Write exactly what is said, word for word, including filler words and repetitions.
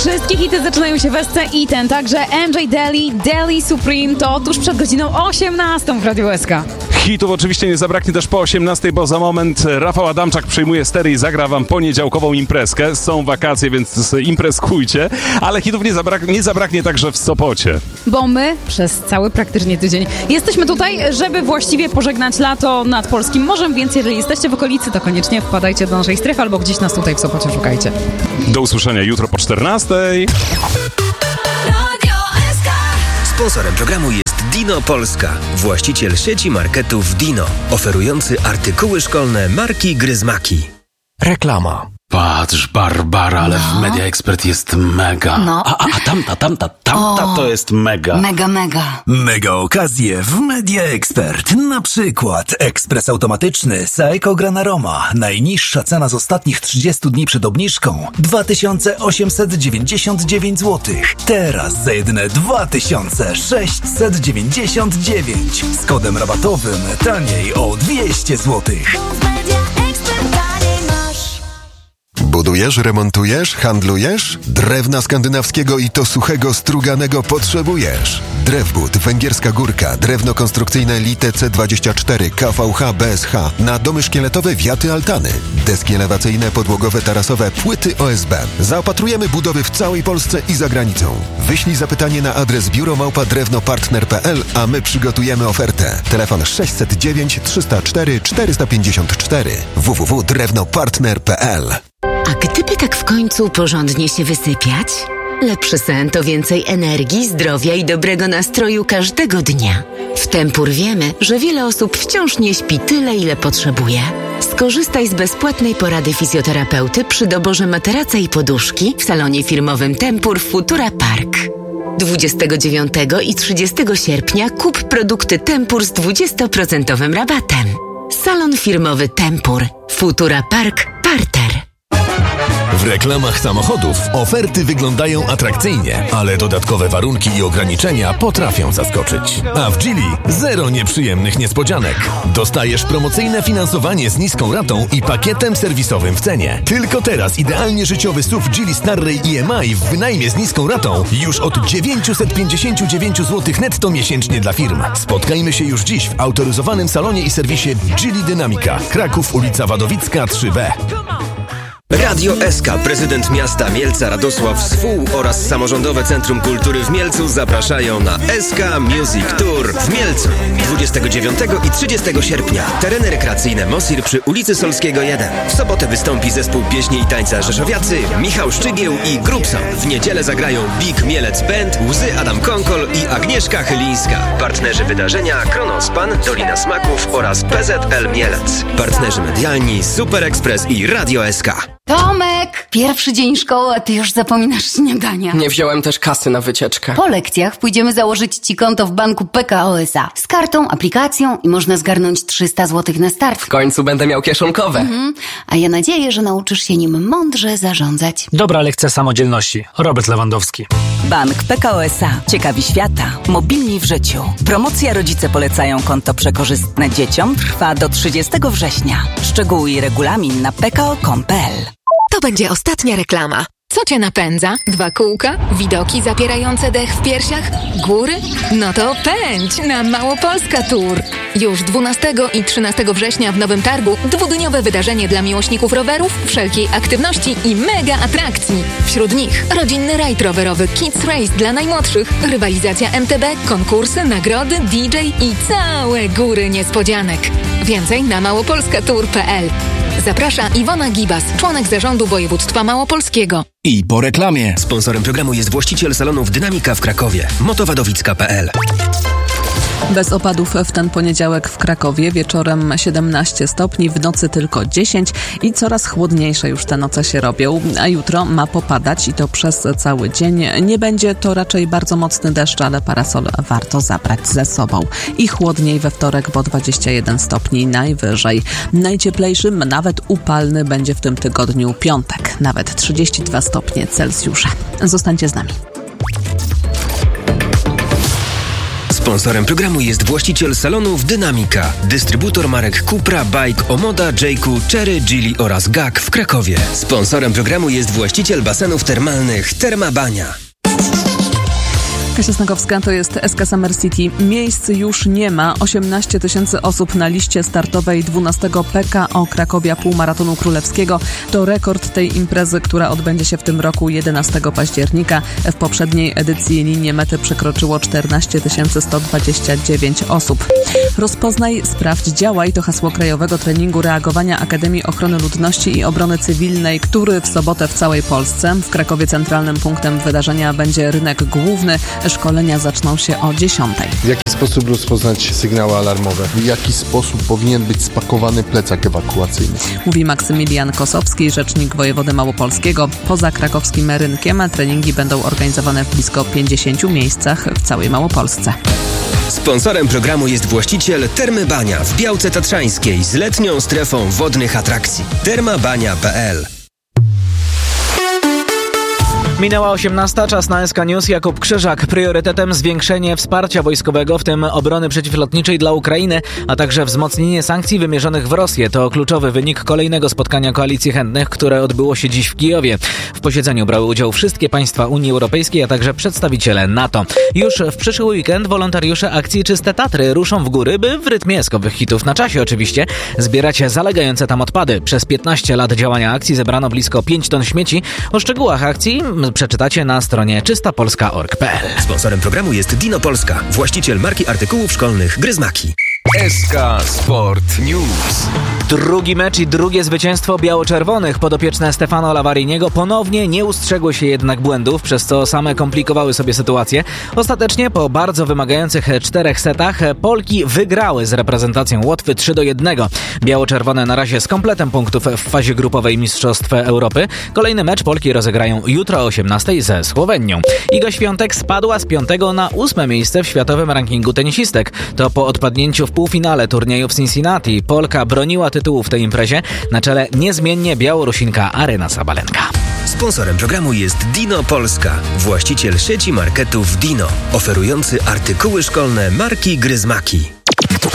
Wszystkie hity zaczynają się w S C i ten także M J Deli, Deli Supreme to tuż przed godziną osiemnastą w Radiu S K. Hitów oczywiście nie zabraknie też po osiemnastej, bo za moment Rafał Adamczak przejmuje stery i zagra wam poniedziałkową imprezkę. Są wakacje, więc imprezkujcie, ale hitów nie, zabrak- nie zabraknie także w Sopocie. Bo my przez cały praktycznie tydzień jesteśmy tutaj, żeby właściwie pożegnać lato nad polskim morzem, więc jeżeli jesteście w okolicy, to koniecznie wpadajcie do naszej strefy albo gdzieś nas tutaj w Sopocie szukajcie. Do usłyszenia jutro po czternastej. Sponsorem programu jest Dino Polska, właściciel sieci marketów Dino, oferujący artykuły szkolne marki Gryzmaki. Reklama. Patrz, Barbara, ale no. w Media Expert jest mega. No. A, a, a tamta, tamta, tamta O, to jest mega. Mega, mega. Mega okazje w Media Expert. Na przykład ekspres automatyczny Saeco Granaroma. Najniższa cena z ostatnich trzydziestu dni przed obniżką dwa tysiące osiemset dziewięćdziesiąt dziewięć złotych. Teraz za jedyne dwa tysiące sześćset dziewięćdziesiąt dziewięć. Z kodem rabatowym taniej o dwieście złotych. Budujesz, remontujesz, handlujesz? Drewna skandynawskiego i to suchego, struganego potrzebujesz. Drewbud, Węgierska Górka, drewno konstrukcyjne Lite C dwadzieścia cztery, K V H, B S H, na domy szkieletowe, wiaty, altany, deski elewacyjne, podłogowe, tarasowe, płyty O S B. Zaopatrujemy budowy w całej Polsce i za granicą. Wyślij zapytanie na adres biuro małpa drewno partner kropka p l, a my przygotujemy ofertę. Telefon sześćset dziewięć trzysta cztery czterysta pięćdziesiąt cztery w w w kropka drewnopartner kropka p l. A gdyby tak w końcu porządnie się wysypiać? Lepszy sen to więcej energii, zdrowia i dobrego nastroju każdego dnia. W Tempur wiemy, że wiele osób wciąż nie śpi tyle, ile potrzebuje. Skorzystaj z bezpłatnej porady fizjoterapeuty przy doborze materaca i poduszki w salonie firmowym Tempur w Futura Park. dwudziestego dziewiątego i trzydziestego sierpnia kup produkty Tempur z dwudziesto procent rabatem. Salon firmowy Tempur. Futura Park Parter. W reklamach samochodów oferty wyglądają atrakcyjnie, ale dodatkowe warunki i ograniczenia potrafią zaskoczyć. A w Geely zero nieprzyjemnych niespodzianek. Dostajesz promocyjne finansowanie z niską ratą i pakietem serwisowym w cenie. Tylko teraz idealnie życiowy S U V Geely Starray I M I w wynajmie z niską ratą już od dziewięćset pięćdziesiąt dziewięć złotych netto miesięcznie dla firm. Spotkajmy się już dziś w autoryzowanym salonie i serwisie Geely Dynamika. Kraków, ulica Wadowicka trzy B. Radio S K, prezydent miasta Mielca Radosław Swół oraz Samorządowe Centrum Kultury w Mielcu zapraszają na S K Music Tour w Mielcu dwudziestego dziewiątego i trzydziestego sierpnia. Tereny rekreacyjne Mosir przy ulicy Solskiego jeden. W sobotę wystąpi zespół pieśni i tańca Rzeszowiacy, Michał Szczygieł i Grubson. W niedzielę zagrają Big Mielec Band, Łzy Adam Konkol i Agnieszka Chylińska. Partnerzy wydarzenia Kronospan, Dolina Smaków oraz P Z L Mielec. Partnerzy medialni Super Express i Radio S K. Tomek! Pierwszy dzień szkoły, a ty już zapominasz śniadania. Nie wziąłem też kasy na wycieczkę. Po lekcjach pójdziemy założyć ci konto w banku P K O S A. Z kartą, aplikacją i można zgarnąć trzysta złotych na start. W końcu będę miał kieszonkowe. Mhm. A ja nadzieję, że nauczysz się nim mądrze zarządzać. Dobra lekcja samodzielności. Robert Lewandowski. Bank P K O S A. Ciekawi świata. Mobilni w życiu. Promocja Rodzice polecają konto przekorzystne dzieciom trwa do trzydziestego września. Szczegóły i regulamin na p k o kropka com kropka p l. To będzie ostatnia reklama. Co cię napędza? Dwa kółka? Widoki zapierające dech w piersiach? Góry? No to pędź na Małopolska Tour. Już dwunastego i trzynastego września w Nowym Targu dwudniowe wydarzenie dla miłośników rowerów, wszelkiej aktywności i mega atrakcji. Wśród nich rodzinny rajd rowerowy Kids Race dla najmłodszych, rywalizacja M T B, konkursy, nagrody, D J i całe góry niespodzianek. Więcej na małopolska tour kropka p l. Zaprasza Iwona Gibas, członek zarządu województwa małopolskiego. I po reklamie. Sponsorem programu jest właściciel salonów Dynamika w Krakowie. motowadowicka kropka p l. Bez opadów w ten poniedziałek w Krakowie, wieczorem siedemnaście stopni, w nocy tylko dziesięć i coraz chłodniejsze już te noce się robią, a jutro ma popadać i to przez cały dzień. Nie będzie to raczej bardzo mocny deszcz, ale parasol warto zabrać ze sobą. I chłodniej we wtorek, bo dwadzieścia jeden stopni najwyżej. Najcieplejszym, nawet upalny będzie w tym tygodniu piątek, nawet trzydzieści dwa stopnie Celsjusza. Zostańcie z nami. Sponsorem programu jest właściciel salonów Dynamika, dystrybutor marek Cupra, Bike, Omoda, Jayku, Cherry, Geely oraz G A K w Krakowie. Sponsorem programu jest właściciel basenów termalnych Termabania. Kasia Snagowska, to jest S K Summer City. Miejsc już nie ma. osiemnaście tysięcy osób na liście startowej dwunastego P K O Krakowia Półmaratonu Królewskiego. To rekord tej imprezy, która odbędzie się w tym roku jedenastego października. W poprzedniej edycji linię mety przekroczyło czternaście tysięcy sto dwadzieścia dziewięć osób. Rozpoznaj, sprawdź, działaj to hasło krajowego treningu reagowania Akademii Ochrony Ludności i Obrony Cywilnej, który w sobotę w całej Polsce. W Krakowie centralnym punktem wydarzenia będzie rynek główny. Szkolenia zaczną się o dziesiątej. W jaki sposób rozpoznać sygnały alarmowe? W jaki sposób powinien być spakowany plecak ewakuacyjny? Mówi Maksymilian Kosowski, rzecznik wojewody małopolskiego. Poza krakowskim rynkiem treningi będą organizowane w blisko pięćdziesięciu miejscach w całej Małopolsce. Sponsorem programu jest właściciel Termy Bania w Białce Tatrzańskiej z letnią strefą wodnych atrakcji. termabania kropka p l. Minęła osiemnasta, czas na S K News. Jakub Krzyżak. Priorytetem zwiększenie wsparcia wojskowego, w tym obrony przeciwlotniczej dla Ukrainy, a także wzmocnienie sankcji wymierzonych w Rosję. To kluczowy wynik kolejnego spotkania Koalicji Chętnych, które odbyło się dziś w Kijowie. W posiedzeniu brały udział wszystkie państwa Unii Europejskiej, a także przedstawiciele NATO. Już w przyszły weekend wolontariusze akcji Czyste Tatry ruszą w góry, by w rytmie eskowych hitów na czasie oczywiście zbierać zalegające tam odpady. Przez piętnaście lat działania akcji zebrano blisko pięć ton śmieci. O szczegółach akcji przeczytacie na stronie czysta polska kropka org kropka p l. Sponsorem programu jest Dino Polska, właściciel marki artykułów szkolnych Gryzmaki. S K Sport News. Drugi mecz i drugie zwycięstwo biało-czerwonych. Podopieczne Stefano Lavariniego ponownie nie ustrzegły się jednak błędów, przez co same komplikowały sobie sytuację. Ostatecznie po bardzo wymagających czterech setach Polki wygrały z reprezentacją Łotwy trzy do jednego. Biało-czerwone na razie z kompletem punktów w fazie grupowej Mistrzostw Europy. Kolejny mecz Polki rozegrają jutro o osiemnastej ze Słowenią. Iga Świątek spadła z piątego na ósme miejsce w światowym rankingu tenisistek. To po odpadnięciu w półfinale turnieju w Cincinnati. Polka broniła tytułu w tej imprezie. Na czele niezmiennie Białorusinka Aryna Sabalenka. Sponsorem programu jest Dino Polska, właściciel sieci marketów Dino, oferujący artykuły szkolne marki Gryzmaki.